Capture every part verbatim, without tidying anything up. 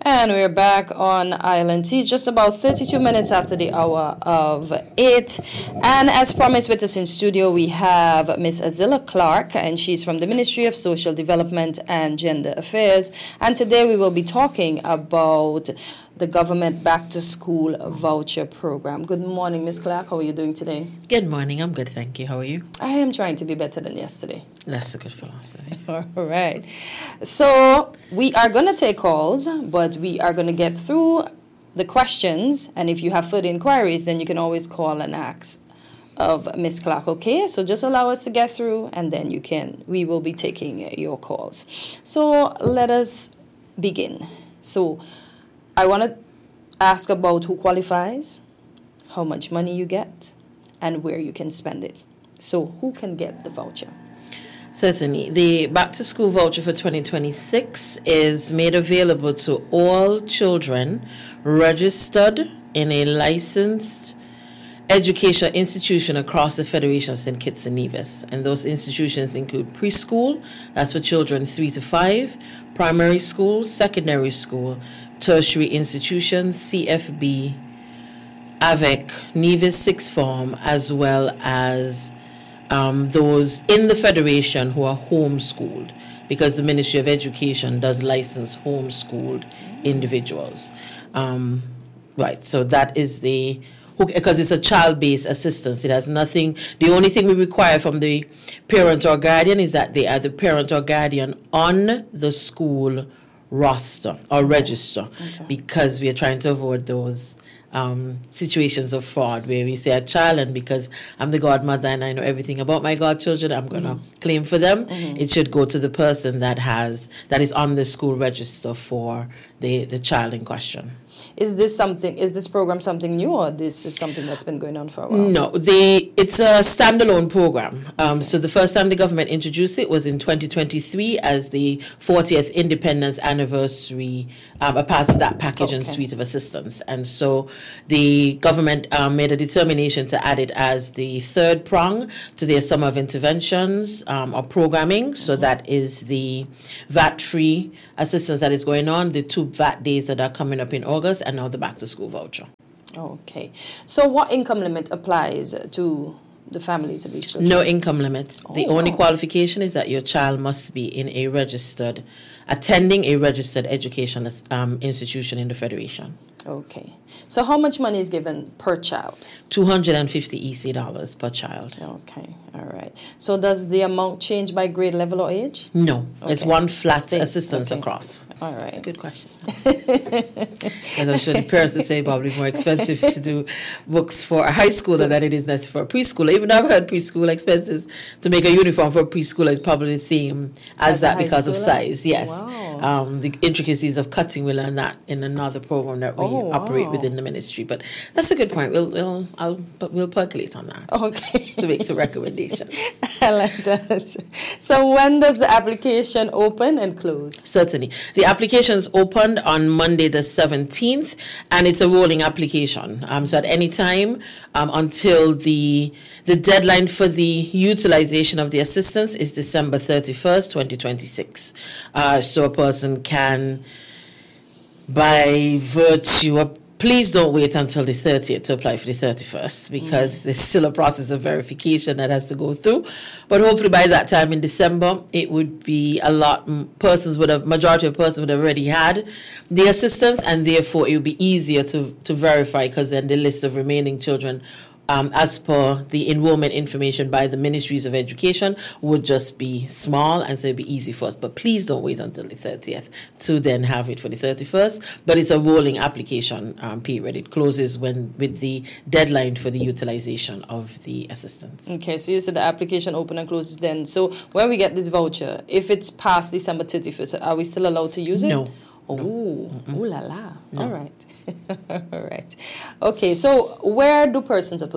And we're back on Island Tea, just about thirty-two minutes after the hour of eight. And as promised, with us in studio, we have Miss Azilla Clark, and she's from the Ministry of Social Development and Gender Affairs. And today we will be talking about the government back-to-school voucher program. Good morning, Miss Clark. How are you doing today? Good morning. I'm good, thank you. How are you? I am trying to be better than yesterday. That's a good philosophy. All right. So we are going to take calls, but we are going to get through the questions. And if you have further inquiries, then you can always call and ask of Miss Clark, okay? So just allow us to get through, and then you can, we will be taking your calls. So let us begin. So I want to ask about who qualifies, how much money you get, and where you can spend it. So who can get the voucher? Certainly. The back-to-school voucher for twenty twenty-six is made available to all children registered in a licensed educational institution across the Federation of Saint Kitts and Nevis. And those institutions include preschool, that's for children three to five, primary school, secondary school, tertiary institutions, C F B, A V E C, Nevis Sixth Form, as well as um, those in the Federation who are homeschooled, because the Ministry of Education does license homeschooled individuals. Um, right, so that is the, because it's a child-based assistance. It has nothing, the only thing we require from the parent or guardian is that they are the parent or guardian on the school roster or register, okay. Because we are trying to avoid those um, situations of fraud where we say a child, and because I'm the godmother and I know everything about my godchildren, I'm going to mm-hmm. claim for them. Mm-hmm. It should go to the person that has that is on the school register for the, the child in question. Is this something? Is this program something new, or this is something that's been going on for a while? No, the it's a standalone program. Um, so the first time the government introduced it was in twenty twenty-three as the fortieth Independence Anniversary, um, a part of that package okay. and suite of assistance. And so the government um, made a determination to add it as the third prong to their summer of interventions um, or programming. So mm-hmm. that is the V A T-free assistance that is going on, the two V A T days that are coming up in August, and now the back-to-school voucher. Okay. So what income limit applies to the families of these children? No income limit. Oh, the only wow. qualification is that your child must be in a registered, attending a registered educational um, institution in the Federation. Okay. So how much money is given per child? two hundred fifty E C dollars per child. Okay. All right. So does the amount change by grade level or age? No. Okay. It's one flat State. assistance okay. across. All right. That's a good question. As I'm sure the parents would say, probably more expensive to do books for a high schooler than it is necessary for a preschooler. Even though I've heard preschool expenses to make a uniform for a preschooler is probably the same as, as that because schooler? Of size. Yes. Wow. Um, the intricacies of cutting, we learn that in another program that we oh, operate wow. within the ministry. But that's a good point. We'll we'll I'll, but we'll percolate on that. Okay. To make some recommendations. I like that. So when does the application open and close? Certainly. The application is opened on Monday the seventeenth, and it's a rolling application. Um, so at any time um, until the the deadline for the utilization of the assistance is December thirty-first, twenty twenty-six. Uh, so a person can, by virtue of, please don't wait until the thirtieth to apply for the thirty-first, because mm. there's still a process of verification that has to go through. But hopefully by that time in December, it would be a lot, persons would have, majority of persons would have already had the assistance, and therefore it would be easier to, to verify, because then the list of remaining children Um, as per the enrollment information by the Ministries of Education, would just be small, and so it'd be easy for us. But please don't wait until the thirtieth to then have it for the thirty-first. But it's a rolling application um, period. It closes when with the deadline for the utilization of the assistance. Okay, so you said the application open and closes then. So when we get this voucher, if it's past December thirty-first, are we still allowed to use it? No. Oh, no. ooh la la. No. All right. All right. Okay, so where do persons apply?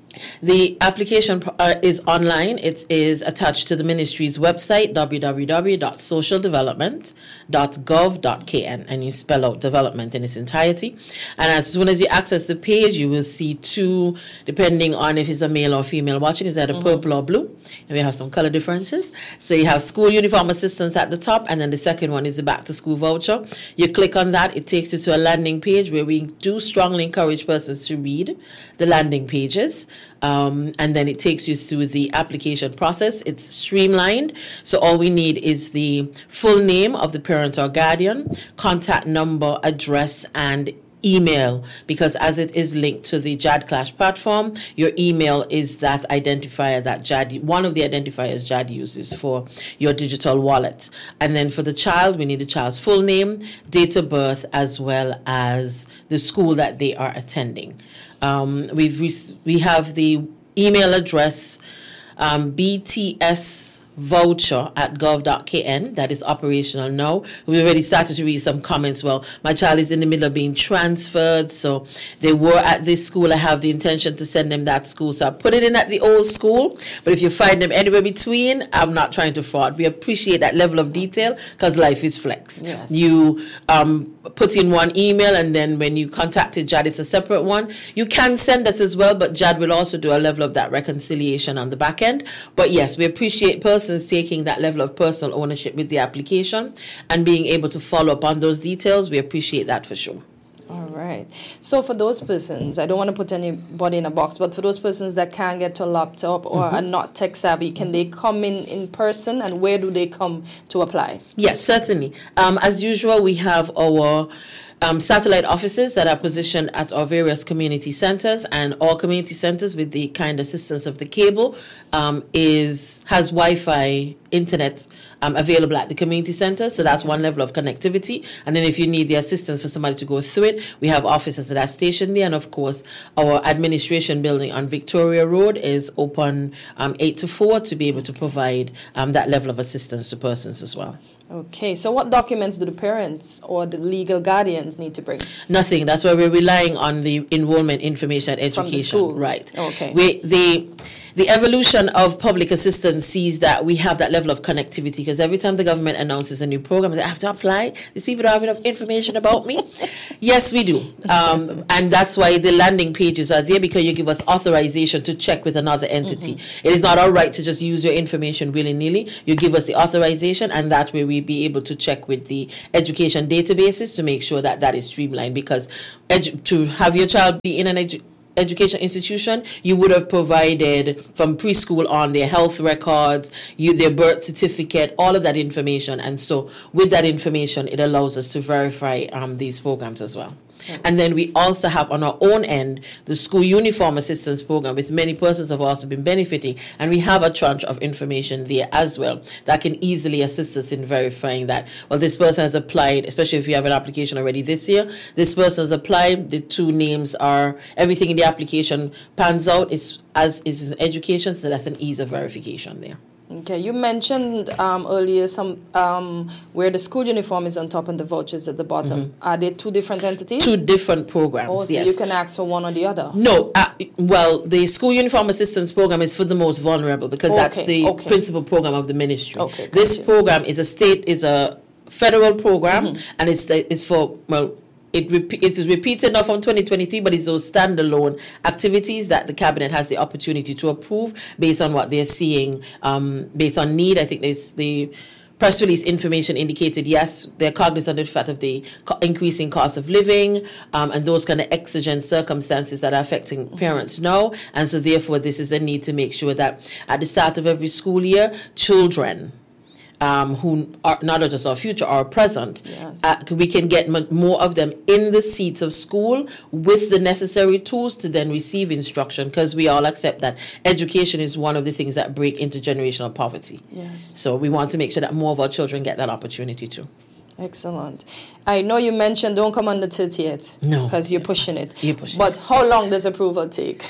The application uh, is online. It is attached to the ministry's website, w w w dot social development dot gov dot k n, and you spell out development in its entirety. And as soon as you access the page, you will see two, depending on if it's a male or female watching, is either mm-hmm. purple or blue. And we have some color differences. So you have school uniform assistance at the top, and then the second one is the back to school voucher. You click on that, it takes you to a landing page where we do strongly encourage persons to read the landing pages. Um, and then it takes you through the application process. It's streamlined. So all we need is the full name of the parent or guardian, contact number, address, and email, because as it is linked to the J A D Clash platform, your email is that identifier that J A D, one of the identifiers J A D uses for your digital wallet. And then for the child, we need the child's full name, date of birth, as well as the school that they are attending. Um, we've re- we have the email address um, b t s voucher at gov dot k n that is operational now. We already started to read some comments. Well, my child is in the middle of being transferred, so they were at this school. I have the intention to send them that school, so I put it in at the old school. But if you find them anywhere between, I'm not trying to fraud. We appreciate that level of detail because life is flex. Yes. You um, put in one email, and then when you contacted J A D, it's a separate one. You can send us as well, but J A D will also do a level of that reconciliation on the back end. But yes, we appreciate persons taking that level of personal ownership with the application and being able to follow up on those details. We appreciate that for sure. All right. So for those persons, I don't want to put anybody in a box, but for those persons that can't get to a laptop or mm-hmm. are not tech savvy, can they come in in person, and where do they come to apply? Yes, certainly. Um, as usual, we have our Um, satellite offices that are positioned at our various community centers, and all community centers, with the kind assistance of the cable, um, is has Wi-Fi internet um, available at the community center. So that's one level of connectivity. And then if you need the assistance for somebody to go through it, we have officers that are stationed there. And of course, our administration building on Victoria Road is open um, eight to four to be able to provide um, that level of assistance to persons as well. Okay, so what documents do the parents or the legal guardians need to bring? Nothing. That's why we're relying on the enrollment information and education. From the school? Right. Okay. We, the, the evolution of public assistance sees that we have that level of connectivity, because every time the government announces a new program, they have to apply. These people don't have enough information about me. Yes, we do. Um, and that's why the landing pages are there, because you give us authorization to check with another entity. Mm-hmm. It is not all right to just use your information willy-nilly. You give us the authorization, and that way we be able to check with the education databases to make sure that that is streamlined, because edu- to have your child be in an edu- education institution, you would have provided from preschool on their health records, you, their birth certificate, all of that information. And so with that information, it allows us to verify um, these programs as well. Okay. And then we also have on our own end the school uniform assistance program, with many persons have also been benefiting, and we have a tranche of information there as well that can easily assist us in verifying that, well, this person has applied, especially if you have an application already this year, this person has applied, the two names are, everything in the application pans out, it's as is in education, so that's an ease of verification there. Okay, you mentioned um, earlier some um, where the school uniform is on top and the vouchers at the bottom. Mm-hmm. Are they two different entities? Two different programs, oh, so yes. You can ask for one or the other? No, uh, well, the school uniform assistance program is for the most vulnerable, because okay. that's the okay. principal program of the ministry. Okay, this program is a state, is a federal program, mm-hmm. and it's the, it's for, well, It, rep- it is repeated now from twenty twenty-three, but it's those standalone activities that the cabinet has the opportunity to approve based on what they're seeing, um, based on need. I think there's the press release information indicated, yes, they're cognizant of the fact of the co- increasing cost of living um, and those kind of exigent circumstances that are affecting parents now. And so therefore, this is a need to make sure that at the start of every school year, children Um, who are not just our future, our present, yes. uh, we can get m- more of them in the seats of school with the necessary tools to then receive instruction, because we all accept that education is one of the things that break intergenerational poverty. Yes. So we want to make sure that more of our children get that opportunity too. Excellent. I know you mentioned don't come on the thirtieth. No. Because you're pushing it. You're pushing but it. how long does approval take?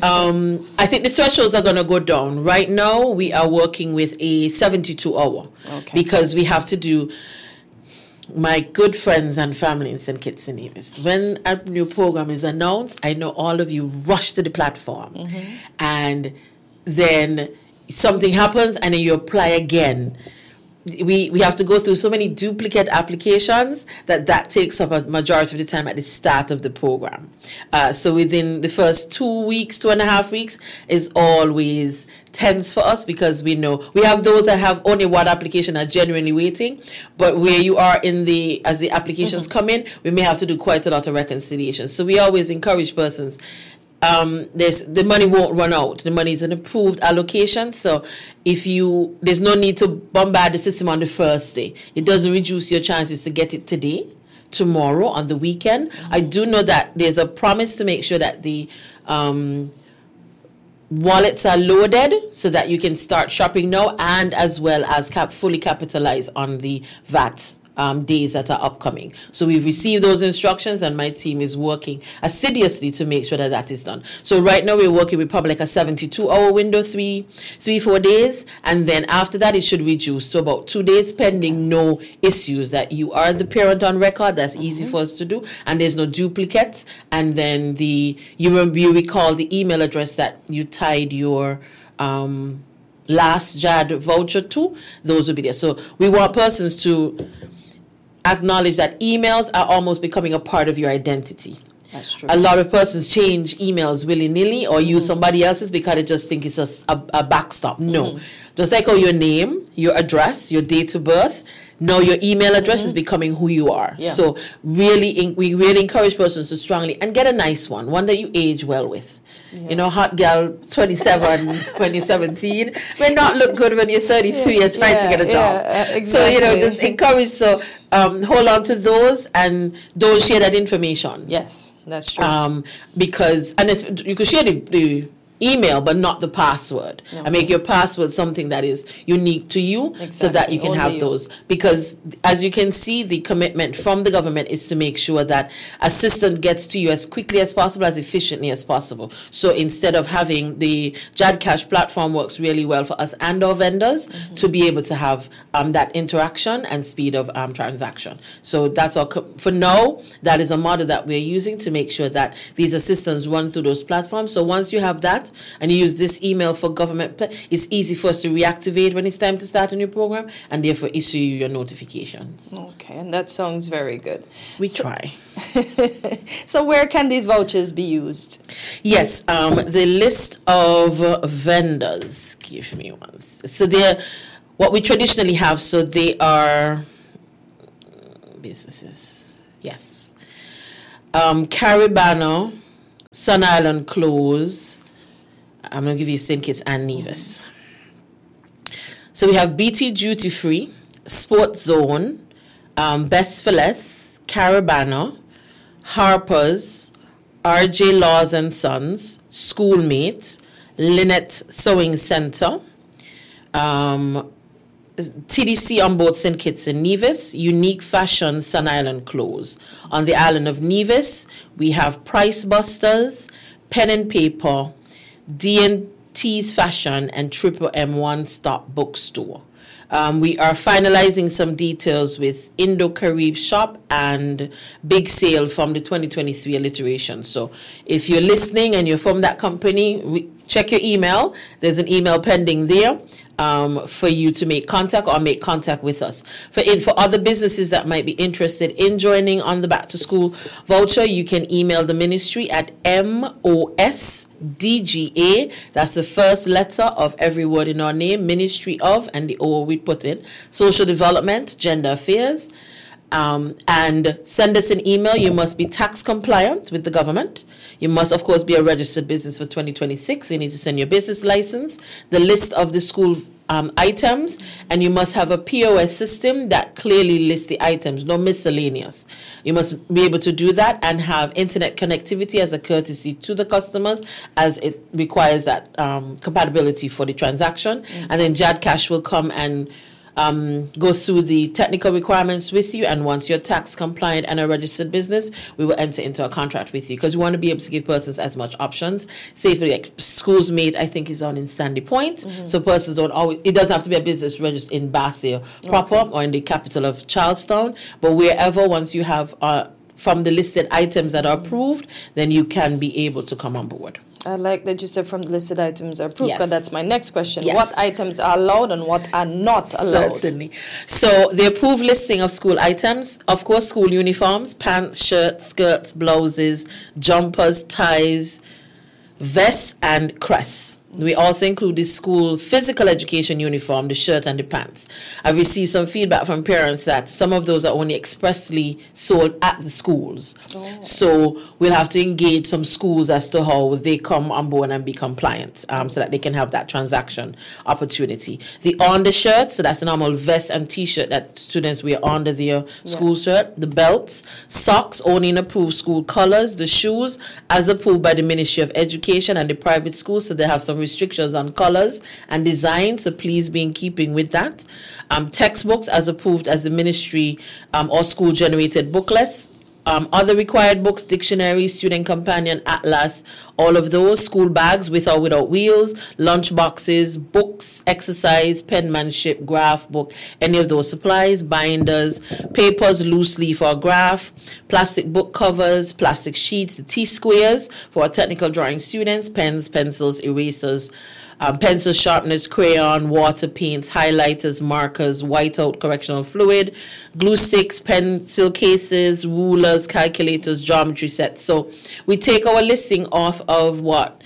um, I think the thresholds are going to go down. Right now, we are working with a seventy-two hour. Okay. Because we have to do... my good friends and family in Saint Kitts and Nevis, when a new program is announced, I know all of you rush to the platform, mm-hmm. and then something happens and then you apply again. We we have to go through so many duplicate applications that that takes up a majority of the time at the start of the program. Uh, so within the first two weeks, two and a half weeks is always tense for us, because we know we have those that have only one application are genuinely waiting, but where you are in the, as the applications mm-hmm. come in, we may have to do quite a lot of reconciliation. So we always encourage persons, Um, there's the money won't run out. The money is an approved allocation, so if you there's no need to bombard the system on the first day. It doesn't reduce your chances to get it today, tomorrow, on the weekend. Mm-hmm. I do know that there's a promise to make sure that the um, wallets are loaded so that you can start shopping now, and as well as cap fully capitalize on the V A T Um, days that are upcoming. So we've received those instructions, and my team is working assiduously to make sure that that is done. So right now we're working with probably like a seventy-two hour window, three, three, four days. And then after that, it should reduce to about two days, pending no issues, that you are the parent on record. That's mm-hmm. easy for us to do. And there's no duplicates. And then the, you, you recall the email address that you tied your, um, last J A D voucher to, those will be there. So we want persons to acknowledge that emails are almost becoming a part of your identity. That's true. A lot of persons change emails willy-nilly or use mm-hmm. somebody else's because they just think it's a, a, a backstop. No. Mm-hmm. Just like how your name, your address, your date of birth, now your email address mm-hmm. is becoming who you are. Yeah. So really, in, we really encourage persons to strongly, and get a nice one, one that you age well with. Yeah. You know, hot girl twenty-seven, twenty seventeen may not look good when you're thirty-three yeah. and trying yeah, to get a job. Yeah, exactly. So, you know, just encourage, so um, hold on to those and don't share that information. Yes, that's true. Um, because, and it's, you could share the, the email, but not the password. Okay. And make your password something that is unique to you, exactly. so that you can Only have you. those. Because as you can see, the commitment from the government is to make sure that assistance gets to you as quickly as possible, as efficiently as possible. So instead of having the JadCash platform works really well for us and our vendors mm-hmm. to be able to have um, that interaction and speed of um, transaction. So that's our, co- for now, that is a model that we're using to make sure that these assistants run through those platforms. So once you have that, and you use this email for government, it's easy for us to reactivate when it's time to start a new program, and therefore issue you your notifications. Okay, and that sounds very good. We so, try. So where can these vouchers be used? Yes, um, the list of vendors. Give me one. So they're what we traditionally have. So they are businesses. Yes. Um, Caribana, Sun Island Close. I'm going to give you Saint Kitts and Nevis. So we have B T Duty Free, Sports Zone, um, Best for Less, Caribana, Harper's, R J Laws and Sons, Schoolmate, Lynette Sewing Center, um, T D C on both Saint Kitts and Nevis, Unique Fashion, Sun Island Clothes. On the island of Nevis, we have Price Busters, Pen and Paper, D and T's Fashion, and Triple M One Stop Bookstore. Um, we are finalizing some details with Indo-Carib Shop and Big Sale from the twenty twenty-three alliteration. So if you're listening and you're from that company, we, check your email. There's an email pending there um, for you to make contact or make contact with us. For in, for other businesses that might be interested in joining on the Back to School voucher, you can email the ministry at M O S D G A. That's the first letter of every word in our name, Ministry of, and the O we put in, Social Development, Gender Affairs. Um, and send us an email. You must be tax compliant with the government. You must, of course, be a registered business for twenty twenty-six. You need to send your business license, the list of the school um, items, and you must have a P O S system that clearly lists the items, no miscellaneous. You must be able to do that and have internet connectivity as a courtesy to the customers, as it requires that um, compatibility for the transaction. Mm-hmm. And then JadCash will come and um, go through the technical requirements with you, and once you're tax compliant and a registered business, we will enter into a contract with you, because we want to be able to give persons as much options. Safely, like Schools Mate, I think, is on in Sandy Point, mm-hmm. so persons don't always, it doesn't have to be a business registered in Basse proper, okay. or in the capital of Charlestown, but wherever, once you have uh, from the listed items that are approved, then you can be able to come on board. I like that you said from the listed items are approved, yes. but that's my next question. Yes. What items are allowed and what are not allowed? Certainly. So the approved listing of school items, of course, school uniforms, pants, shirts, skirts, blouses, jumpers, ties, vests, and crests. We also include the school physical education uniform, the shirt and the pants. I've received some feedback from parents that some of those are only expressly sold at the schools. Oh. So we'll have to engage some schools as to how they come on board and be compliant, um, so that they can have that transaction opportunity. The undershirt, so that's the normal vest and T-shirt that students wear under their school yeah. shirt. The belts, socks, only in approved school colors. The shoes, as approved by the Ministry of Education and the private schools, so they have some restrictions on colors and design, so please be in keeping with that. Um, textbooks as approved as the ministry um, or school generated booklets. Um, other required books, dictionary, student companion, atlas, all of those. School bags with or without wheels, lunch boxes, books, exercise, penmanship, graph book, any of those supplies, binders, papers, loose leaf or graph, plastic book covers, plastic sheets, the T-squares for our technical drawing students, pens, pencils, erasers, Um, pencil sharpeners, crayon, water paints, highlighters, markers, whiteout correctional fluid, glue sticks, pencil cases, rulers, calculators, geometry sets. So we take our listing off of what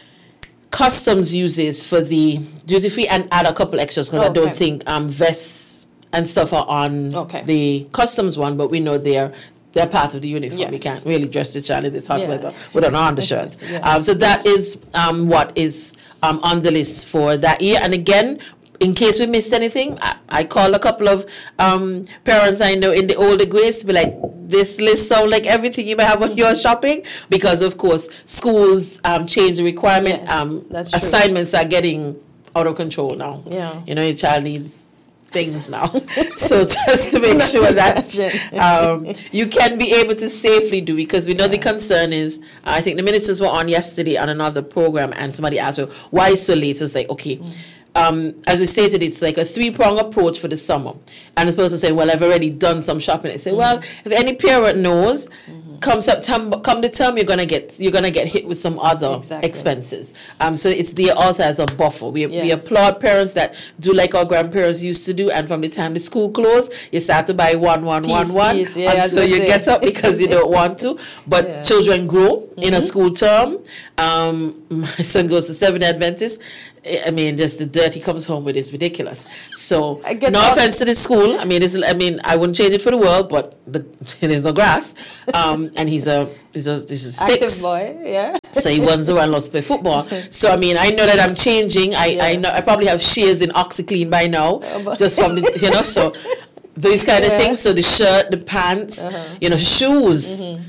customs uses for the duty free and add a couple extras, because okay. I don't think um, vests and stuff are on okay. the customs one, but we know they're They're part of the uniform. Yes. We can't really dress the child in this hot yeah. weather with an undershirt. yeah. um, so that is um, what is um, on the list for that year. And again, in case we missed anything, I, I called a couple of um, parents I know in the older grades to be like, this list sounds like everything you might have when you're shopping, because of course schools um, change the requirement. Yes, um, that's true. Assignments are getting out of control now. Yeah. You know, your child needs things now. So just to make sure that um, you can be able to safely do, because we know yeah. the concern is, uh, I think the ministers were on yesterday on another program, and somebody asked, well, why so late? It's like, okay, mm. um, as we stated, it's like a three-prong approach for the summer. And the person saying, well, I've already done some shopping. I say, mm-hmm. well, if any parent knows, mm-hmm. come September, come the term, you're gonna get you're gonna get hit with some other exactly. expenses. Um, so it's there also as a buffer. We yes. we applaud parents that do like our grandparents used to do, and from the time the school closed, you start to buy one, one, piece, one, piece. one, yeah, until you say. get up because you don't want to. But yeah. children grow mm-hmm. in a school term. Um, my son goes to Seventh Adventist. I mean, just the dirt he comes home with is ridiculous. So, no I'll offense to the school. I mean, it's, I mean, I wouldn't change it for the world, but the, there's no grass. Um, and he's a he's a this is six. Active boy, yeah. So he runs around loves to play football. So I mean, I know that I'm changing. I yeah. I know I probably have shares in OxyClean by now, oh, just from the you know. So these kind yeah. of things. So the shirt, the pants, uh-huh. you know, shoes. Mm-hmm.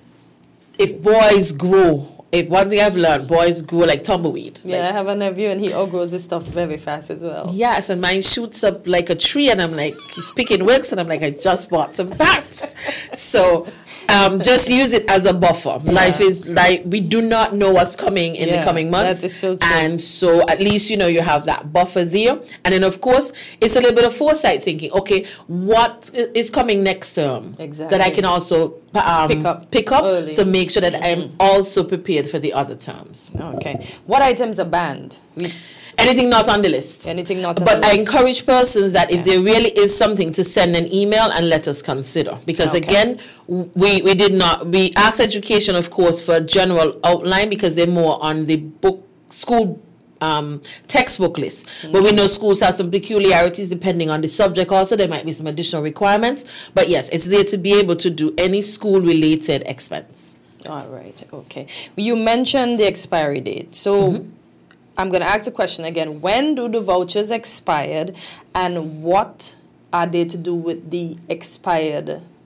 If boys grow. If one thing I've learned, boys grow like tumbleweed. Yeah, like, I have a nephew and he outgrows his stuff very fast as well. Yes, and mine shoots up like a tree, and I'm like, he's picking wicks, and I'm like, I just bought some pants. So um, just use it as a buffer. Yeah. Life is like, we do not know what's coming in yeah, the coming months. That is so true. And so at least, you know, you have that buffer there. And then, of course, it's a little bit of foresight thinking. Okay, what is coming next term? Exactly. That I can also um, pick up. Pick up early. So make sure that mm-hmm. I'm also prepared for the other terms. Okay. What items are banned? We- Anything not on the list. Anything not on but the list. But I encourage persons that if there really is something, to send an email and let us consider. Because okay. again, we, we did not, we asked education, of course, for a general outline, because they're more on the book, school um, textbook list. Mm-hmm. But we know schools have some peculiarities depending on the subject also. There might be some additional requirements. But yes, it's there to be able to do any school-related expense. All right. Okay. You mentioned the expiry date. So mm-hmm. I'm going to ask the question again. When do the vouchers expired, and what are they to do with the expired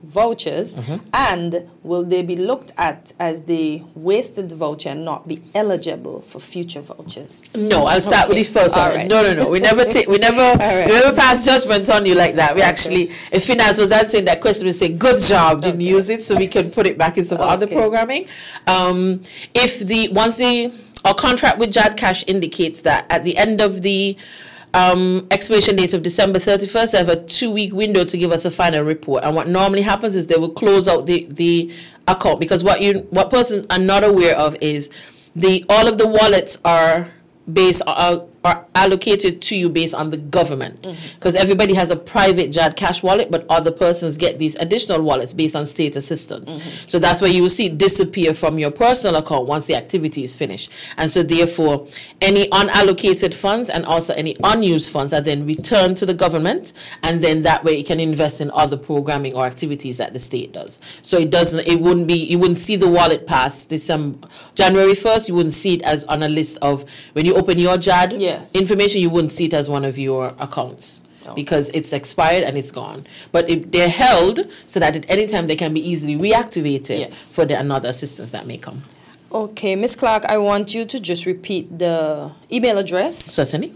vouchers, mm-hmm. and will they be looked at as the wasted voucher and not be eligible for future vouchers? No, I'll start okay. with this first. Right. No, no, no. We never take, we never, right. we never pass judgment on you like that. We okay. actually, if finance was answering that question, we say, good job, didn't okay. use it, so we can put it back in some okay. other programming. Um, if the, once the, our contract with JADCash indicates that at the end of the Um, expiration date of December thirty-first, they have a two-week window to give us a final report. And what normally happens is they will close out the, the account, because what you what persons are not aware of is the all of the wallets are based are, are allocated to you based on the government, because mm-hmm. everybody has a private JADCash wallet, but other persons get these additional wallets based on state assistance. Mm-hmm. So that's where you will see it disappear from your personal account once the activity is finished. And so therefore, any unallocated funds and also any unused funds are then returned to the government, and then that way it can invest in other programming or activities that the state does. So it doesn't, it wouldn't be, you wouldn't see the wallet past December, January first, you wouldn't see it as on a list of, when you open your J A D yes. information, you wouldn't see it as one of your accounts. Oh. Because it's expired and it's gone. But if they're held so that at any time they can be easily reactivated yes. for the another assistance that may come. Okay, Miz Clark, I want you to just repeat the email address. Certainly.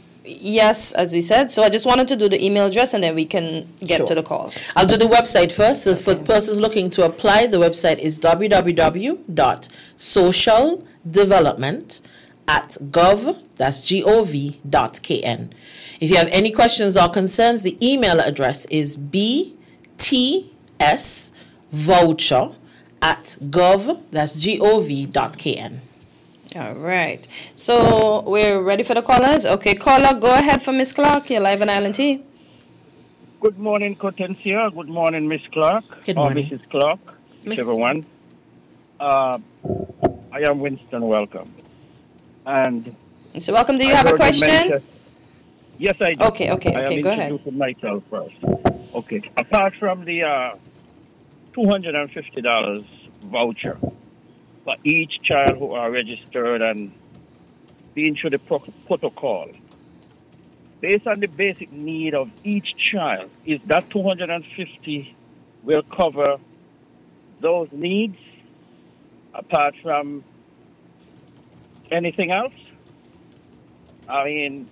Yes, as we said. So I just wanted to do the email address and then we can get sure. to the call. I'll do the website first. So okay. for persons looking to apply, the website is w w w dot social development at gov, that's G O V dot K N. If you have any questions or concerns, the email address is b t s voucher at gov, that's G O V dot K N. All right. So we're ready for the callers. Okay, caller, go ahead for Miz Clark. You're live on Island T. Good morning, Cortencia. Good morning, Miss Clark. Good morning. Or Missus Clark, whichever one. Uh, I am Winston. Welcome. And so welcome. Do you I have a question? Mention, yes, I do. Okay, okay, I okay, go ahead. I myself first. Okay. Apart from the uh, two hundred fifty dollars voucher for each child who are registered and being through the pro- protocol, based on the basic need of each child, is that two hundred fifty will cover those needs apart from anything else? I mean,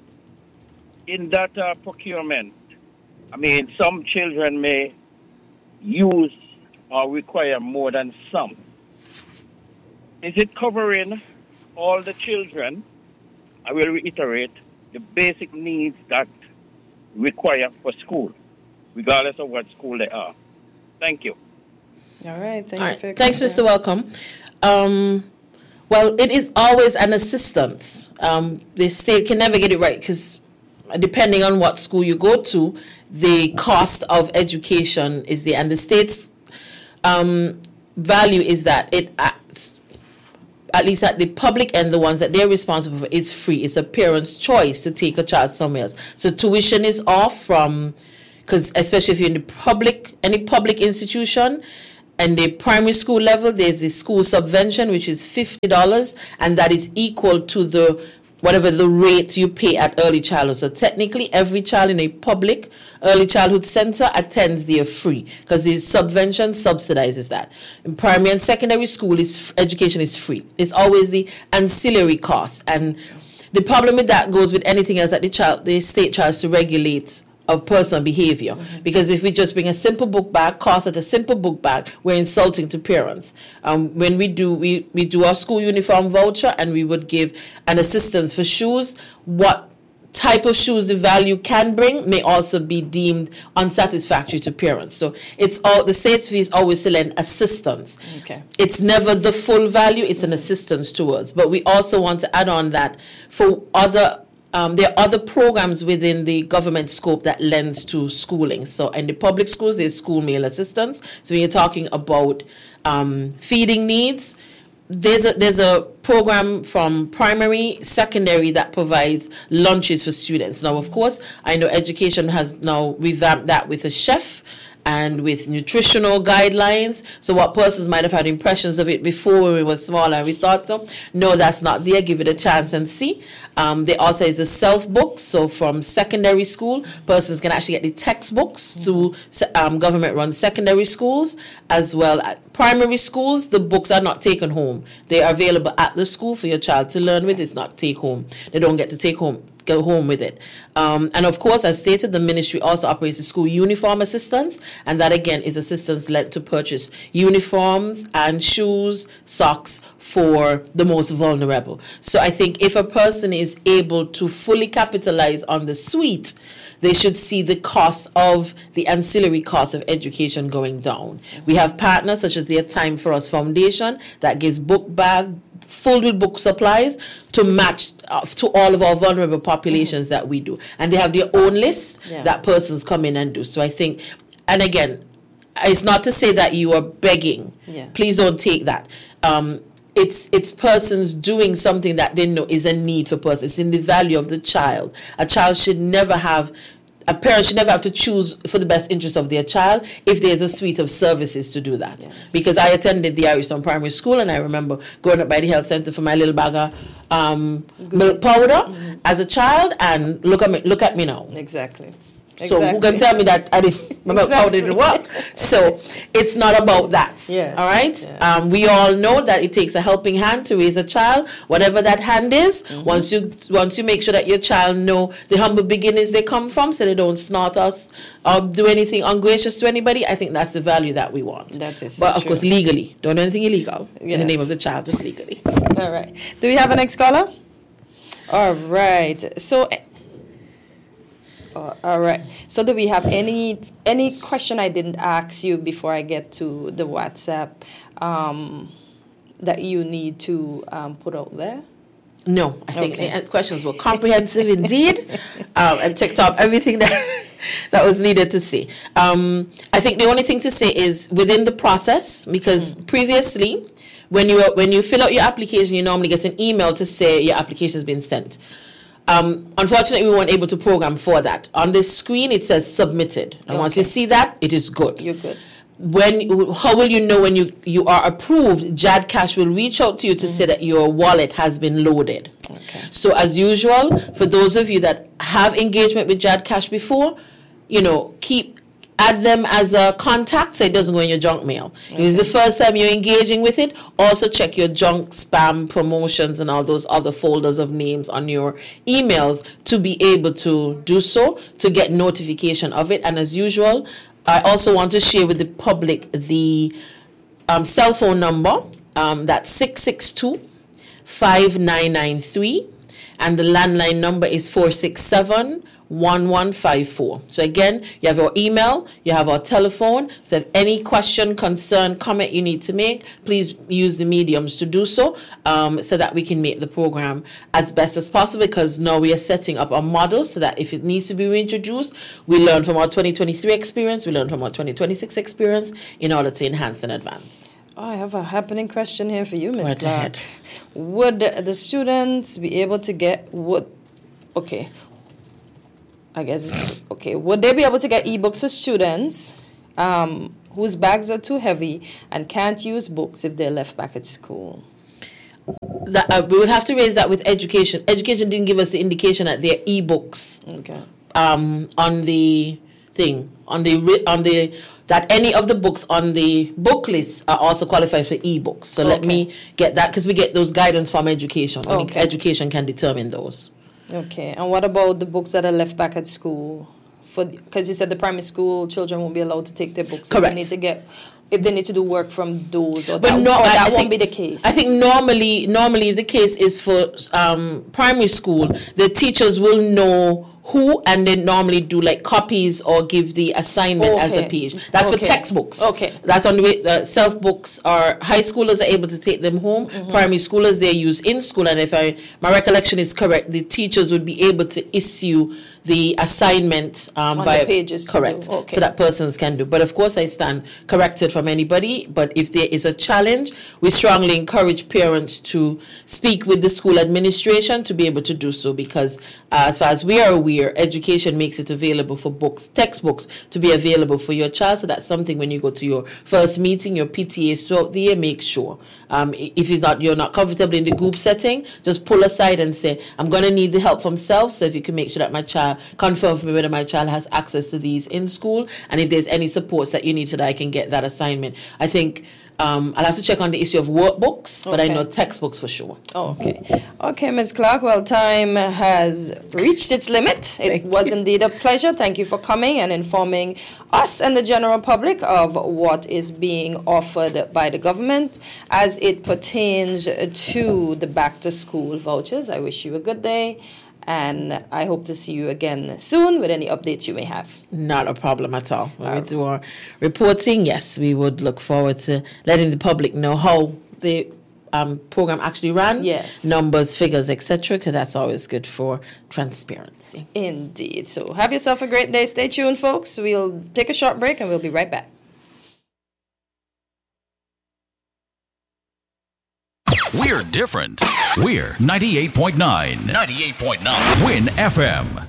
in that uh, procurement, I mean, some children may use or require more than some. Is it covering all the children? I will reiterate, the basic needs that require for school, regardless of what school they are. Thank you. All right. Thank all you right. for your Thanks, Mister Welcome. Um, well, it is always an assistance. Um, the state can never get it right because depending on what school you go to, the cost of education is there. And the state's um, value is that it acts, at least at the public end, the ones that they're responsible for, is free. It's a parent's choice to take a child somewhere else. So tuition is off from, because especially if you're in the public, any public institution, and the primary school level, there's a school subvention, which is fifty dollars, and that is equal to the whatever the rate you pay at early childhood. So technically, every child in a public early childhood center attends there free, because the subvention subsidizes that. In primary and secondary school, is education is free. It's always the ancillary cost. And the problem with that goes with anything else that the child, the state tries to regulate of personal behavior. Mm-hmm. Because if we just bring a simple book bag, cost at a simple book bag, we're insulting to parents. Um, when we do we, we do our school uniform voucher and we would give an assistance for shoes, what type of shoes the value can bring may also be deemed unsatisfactory to parents. So it's all the state's fee is always still an assistance. Okay. It's never the full value, it's an assistance towards. But we also want to add on that for other Um, there are other programs within the government scope that lends to schooling. So in the public schools, there's school meal assistance. So when you're talking about um, feeding needs, there's a, there's a program from primary, secondary that provides lunches for students. Now, of course, I know education has now revamped that with a chef and with nutritional guidelines. So what persons might have had impressions of it before when we were smaller and we thought so. No, that's not there. Give it a chance and see. Um, there also is a self-book. So from secondary school, persons can actually get the textbooks through um, government-run secondary schools, as well as primary schools. The books are not taken home. They are available at the school for your child to learn with. It's not take home. They don't get to take home. Go home with it. Um, and of course, as stated, the ministry also operates the school uniform assistance, and that again is assistance led to purchase uniforms and shoes, socks for the most vulnerable. So I think if a person is able to fully capitalize on the suite, they should see the cost of the ancillary cost of education going down. We have partners such as the Time for Us Foundation that gives book bag, filled with book supplies to match uh, to all of our vulnerable populations mm-hmm. that we do. And they have their own list yeah. that persons come in and do. So I think, and again, it's not to say that you are begging. Yeah. Please don't take that. Um, it's it's persons doing something that they know is a need for persons. It's in the value of the child. A child should never have A parent should never have to choose for the best interest of their child if there's a suite of services to do that. Yes. Because I attended the Irishtown Primary School, and I remember going up by the health center for my little bag of um, milk powder mm-hmm. as a child, and look at me, look at me now. Exactly. So exactly. who can tell me that I didn't, my milk powder didn't work? So it's not about that. Yes. All right. Yes. Um, we all know that it takes a helping hand to raise a child, whatever that hand is. Mm-hmm. Once you once you make sure that your child know the humble beginnings they come from, so they don't snort us or do anything ungracious to anybody, I think that's the value that we want. That is so But of true. course, legally, don't do anything illegal yes. in the name of the child, just legally. All right. Do we have a next caller? All right. So. Uh, all right. So do we have any any question I didn't ask you before I get to the WhatsApp um, that you need to um, put out there? No, I think Okay. the questions were comprehensive indeed, um, and ticked up everything that that was needed to say. Um, I think the only thing to say is within the process, because mm. previously, when you when you fill out your application, you normally get an email to say your application has been sent. Um, unfortunately, we weren't able to program for that. On this screen, it says submitted. And okay. once you see that, it is good. You're good. When, how will you know when you, you are approved? JadCash will reach out to you to mm-hmm. say that your wallet has been loaded. Okay. So as usual, for those of you that have engagement with JadCash before, you know, keep add them as a contact so it doesn't go in your junk mail. Okay. If it's the first time you're engaging with it, also check your junk, spam, promotions, and all those other folders of names on your emails to be able to do so, to get notification of it. And as usual, I also want to share with the public the um, cell phone number, um, that's six six two, five nine nine three, and the landline number is four six seven, one one five four. So again, you have our email, you have our telephone. So if any question, concern, comment you need to make, please use the mediums to do so, um, so that we can make the program as best as possible, because now we are setting up a model so that if it needs to be reintroduced, we learn from our twenty twenty-three experience, we learn from our twenty twenty-six experience in order to enhance and advance. Oh, I have a happening question here for you, Miz Right Clark. ahead. Would the students be able to get what? Okay, I guess it's okay. Would they be able to get ebooks for students um, whose bags are too heavy and can't use books if they're left back at school? That, uh, we would have to raise that with education. Education didn't give us the indication that they're ebooks. Okay. Um, on the thing, on the ri- on the that any of the books on the book list are also qualified for ebooks. So let Okay. me get that, because we get those guidance from education. I think Okay. education can determine those. Okay. And what about the books that are left back at school? For because you said the primary school children won't be allowed to take their books. So Correct. they need to get if they need to do work from those, or But that, no, or I- that I won't think- be the case. I think normally, normally if the case is for um, primary school, the teachers will know who, and then normally do like copies or give the assignment as a Okay. page. That's Okay. for textbooks. Okay. That's on the way. Uh, self books are high schoolers are able to take them home. Mm-hmm. Primary schoolers they use in school, and if I my recollection is correct, the teachers would be able to issue the assignment um, On by the pages to correct, do. Okay. so that persons can do. But of course, I stand corrected from anybody. But if there is a challenge, we strongly encourage parents to speak with the school administration to be able to do so, because uh, as far as we are aware, education makes it available for books, textbooks to be available for your child. So that's something when you go to your first meeting, your P T As throughout the year, make sure. Um, if it's not, you're not comfortable in the group setting, just pull aside and say, I'm going to need the help from self. So if you can make sure that my child, confirm for me whether my child has access to these in school, and if there's any supports that you need so that I can get that assignment. I think um, I'll have to check on the issue of workbooks, but Okay. I know textbooks for sure. Oh, okay. Okay, Miz Clark, well, time has reached its limit. It was indeed a pleasure. Thank you for coming and informing us and the general public of what is being offered by the government as it pertains to the back-to-school vouchers. I wish you a good day, and I hope to see you again soon with any updates you may have. Not a problem at all. When we do our reporting, yes, we would look forward to letting the public know how the um, program actually ran. Yes. Numbers, figures, et cetera, because that's always good for transparency. Indeed. So have yourself a great day. Stay tuned, folks. We'll take a short break and we'll be right back. We're different. We're ninety-eight point nine. ninety-eight point nine. Win F M.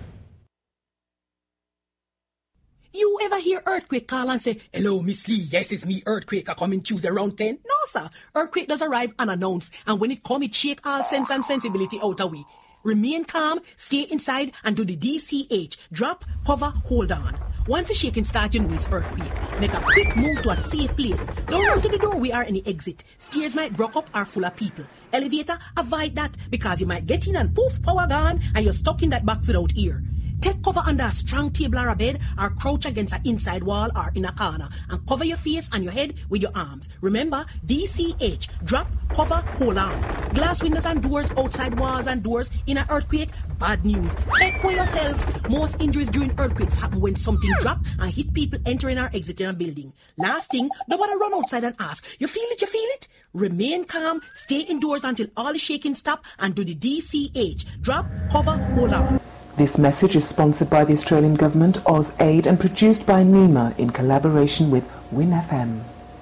You ever hear Earthquake call and say, hello, Miss Lee, yes, it's me, Earthquake, I come in Tuesday around ten? No, sir. Earthquake does arrive unannounced, and when it come, it shake all sense and sensibility out of we. Remain calm, stay inside, and do the D C H. Drop, cover, hold on. Once the shaking starts, you know it's earthquake. Make a quick move to a safe place. Don't run to the door, we are in the exit. Stairs might broke up or full of people. Elevator, avoid that, because you might get in and poof, power gone, and you're stuck in that box without ear. Take cover under a strong table or a bed, or crouch against an inside wall or in a corner, and cover your face and your head with your arms. Remember, D C H, drop, cover, hold on. Glass windows and doors, outside walls and doors in an earthquake, bad news. Take care yourself. Most injuries during earthquakes happen when something drop and hit people entering or exiting a building. Last thing, nobody run outside and ask, you feel it, you feel it? Remain calm, stay indoors until all the shaking stop, and do the D C H, drop, cover, hold on. This message is sponsored by the Australian Government, AusAid, and produced by NEMA in collaboration with Win F M.